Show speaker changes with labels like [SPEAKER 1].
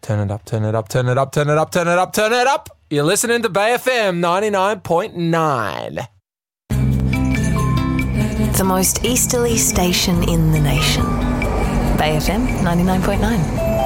[SPEAKER 1] Turn it up, turn it up, turn it up, turn it up, turn it up, turn it up. You're listening to Bay FM 99.9.
[SPEAKER 2] The most easterly station in the nation. Bay FM 99.9.